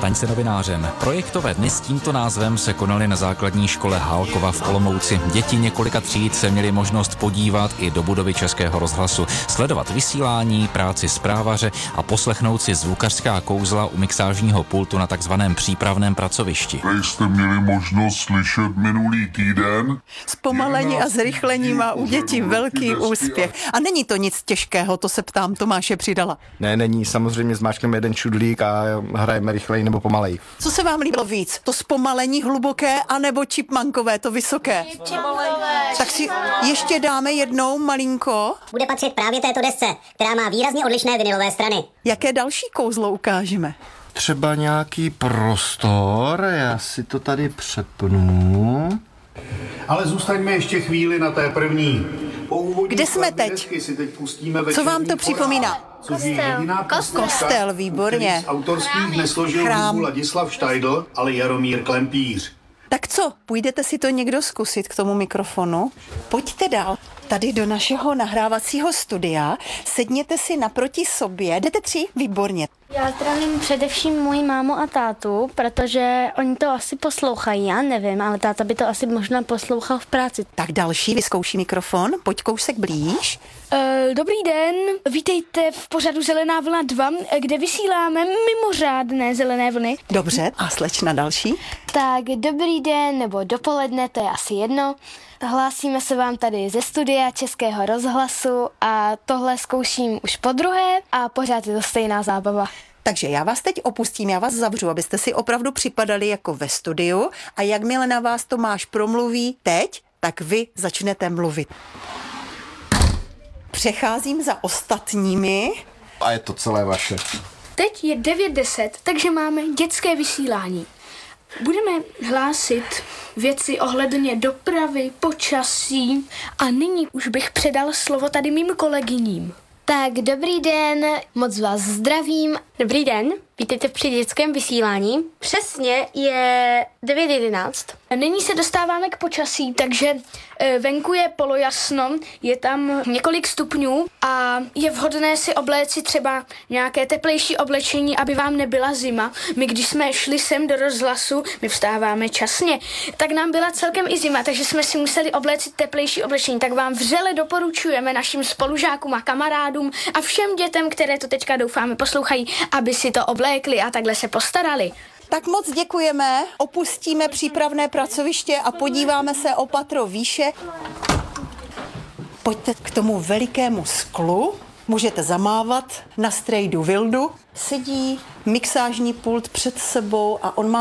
Staň se novinářem. Projektové dny s tímto názvem se konaly na základní škole Hálkova v Olomouci. Děti několika tříd se měly možnost podívat i do budovy Českého rozhlasu, sledovat vysílání, práci zprávare a poslechnout si zvukařská kouzla u mixážního pultu na takzvaném přípravném pracovišti. Jste měli možnost slyšet minulý týden? Zpomalení a zrychlení má u dětí velký úspěch. A není to nic těžkého, to se ptám Tomáše Přidala. Ne, není, samozřejmě zmáčkneme jeden čudlík a hrajeme rychleji nebo pomalej. Co se vám líbilo víc? To zpomalení hluboké anebo chipmunkové, to vysoké? Tak si ještě dáme jednou malinko. Bude patřit právě této desce, která má výrazně odlišné vinylové strany. Jaké další kouzlo ukážeme? Třeba nějaký prostor, já si to tady přepnu. Ale zůstaňme ještě chvíli na té první. Kde jsme teď? Co vám to připomíná? Kostel, výborně. Z autorských nesložil Chrám. Ladislav Štajdl, ale Jaromír Klempíř. Tak co, půjdete si to někdo zkusit k tomu mikrofonu? Pojďte dál. Tady do našeho nahrávacího studia, sedněte si naproti sobě, jdete 3? Výborně. Já zdravím především moji mámu a tátu, protože oni to asi poslouchají, já nevím, ale táta by to asi možná poslouchal v práci. Tak další, vyzkouší mikrofon, pojď kousek blíž. Dobrý den, vítejte v pořadu Zelená vlna 2, kde vysíláme mimořádné zelené vlny. Dobře, a slečna další. Tak dobrý den, nebo dopoledne, to je asi jedno. Hlásíme se vám tady ze studia Českého rozhlasu a tohle zkouším už podruhé a pořád je to stejná zábava. Takže já vás teď opustím, já vás zavřu, abyste si opravdu připadali jako ve studiu a jakmile na vás Tomáš promluví teď, tak vy začnete mluvit. Přecházím za ostatními. A je to celé vaše. Teď je 9:10, takže máme dětské vysílání. Budeme hlásit věci ohledně dopravy, počasí a nyní už bych předal slovo tady mým kolegyním. Tak dobrý den, moc vás zdravím. Dobrý den, vítejte při dětském vysílání. Přesně je 9:11. Nyní se dostáváme k počasí, takže venku je polojasno, je tam několik stupňů a je vhodné si obléci třeba nějaké teplejší oblečení, aby vám nebyla zima. My když jsme šli sem do rozhlasu, my vstáváme časně, tak nám byla celkem i zima, takže jsme si museli oblécit teplejší oblečení. Tak vám vřele doporučujeme našim spolužákům a kamarádům a všem dětem, které to teďka doufáme poslouchají, aby si to oblékli a takhle se postarali. Tak moc děkujeme, opustíme přípravné pracoviště a podíváme se o patro výše. Pojďte k tomu velikému sklu, můžete zamávat na strejdu Vildu. Sedí mixážní pult před sebou a on má